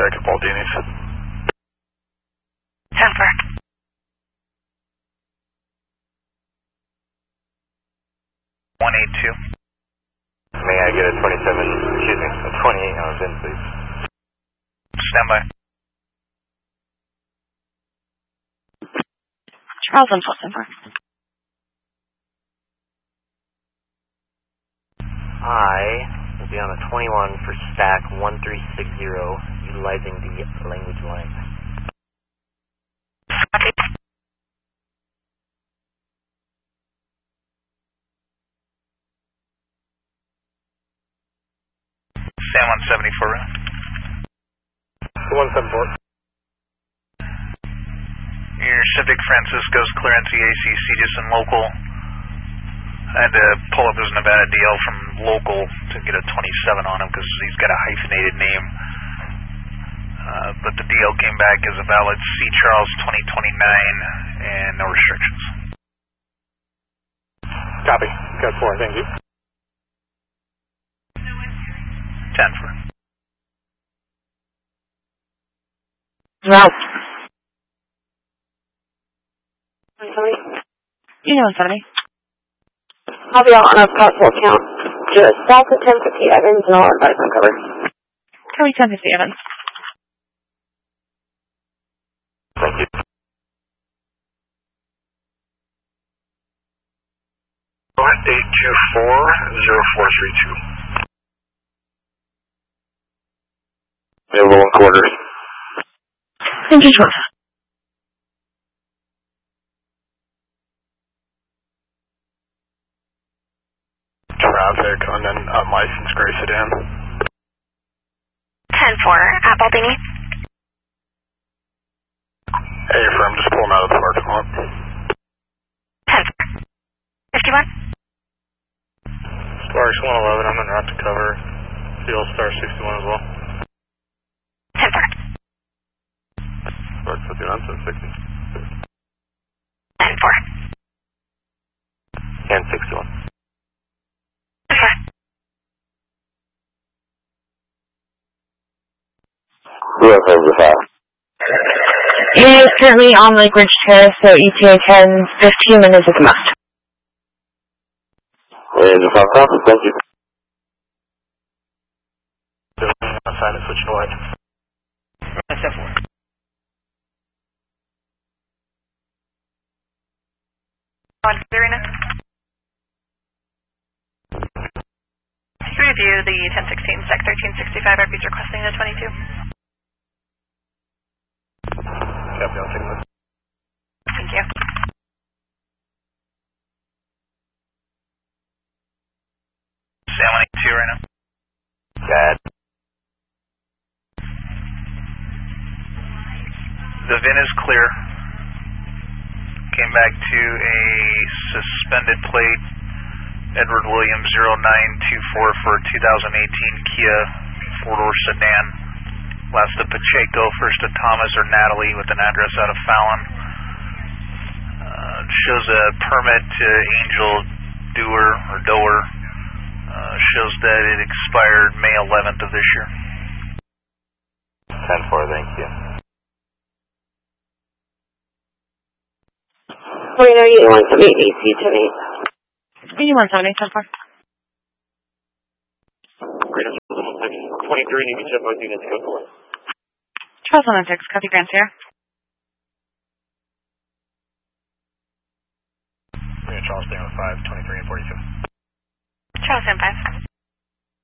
Eric at Baldini's. 10-4. May I get a 27, excuse me, a 28 on VIN, please? Stand by. Charles on 10-4. I will be on a 21 for stack 1360, utilizing the language line. San 174. 174. Your Civic Francisco's clearance EACC just in local. I had to pull up his Nevada DL from local to get a 27 on him because he's got a hyphenated name. But the DL came back as a valid C. Charles 2029 and no restrictions. Copy. Code 4, thank you. 10-4. Route. 170? You know 170. I'll be out on a possible count. Just south of 1050 Evans and I'll advise on cover. Cover 1050 Evans. Thank you. 824-0432. Available 1/4. Thank you, Georgia. Traffic on an unlicensed gray sedan. 10-4 at Baldini. Hey, firm, just pull him out of the parking lot. 10-4. 51. Sparks 111, I'm en route to cover. Field Star 61 as well. 10-4. Sparks 59, 760. 10-4. And 61. Okay. Who else has the file? He is currently on Lake Ridge Terrace, so ETA 10, 15 minutes at the most. And the file copy, thank you. Outside of switch north. SF4. On Serena. Review the 1016 Stack 1365. RP's requesting the 22. Copy, I'll take a look. Thank you. San 182 right now. Bad. The VIN is clear. Came back to a suspended plate, Edward Williams 0924 for 2018 Kia 4-door sedan. Last to Pacheco, first to Thomas or Natalie with an address out of Fallon. Shows a permit to Angel Doer. Shows that it expired May 11th of this year. 10-4, thank you. We know you want to meet AC tonight. You want to meet 10-4. 23, need to check my units code 4. Charles 106, copy Grand Sierra. Yeah, Charles down 5, 23 and 42. Charles 5.